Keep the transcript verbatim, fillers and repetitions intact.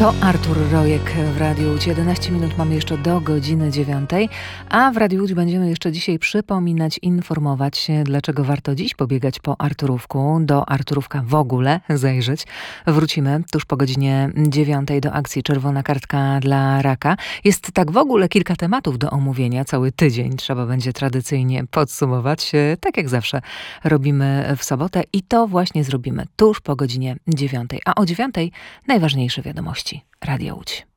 To Artur Rojek w Radiu Łódź. jedenaście minut mamy jeszcze do godziny dziewiątej, a w Radiu Łódź będziemy jeszcze dzisiaj przypominać, informować, dlaczego warto dziś pobiegać po Arturówku, do Arturówka w ogóle zajrzeć. Wrócimy tuż po godzinie dziewiątej do akcji Czerwona Kartka dla Raka. Jest tak w ogóle kilka tematów do omówienia, cały tydzień trzeba będzie tradycyjnie podsumować, tak jak zawsze robimy w sobotę i to właśnie zrobimy tuż po godzinie dziewiątej. A o dziewiątej najważniejsze wiadomości. Radio Łódź.